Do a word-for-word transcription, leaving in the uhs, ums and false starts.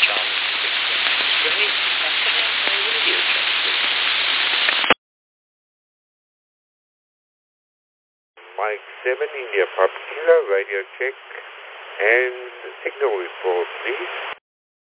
Mike seven, India Papa Kilo, radio check and signal report, please.